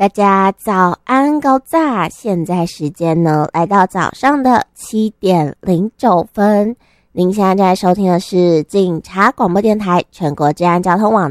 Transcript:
大家早安高炸，现在时间呢来到早上的7:09。您现在正在收听的是警察广播电台全国治安交通网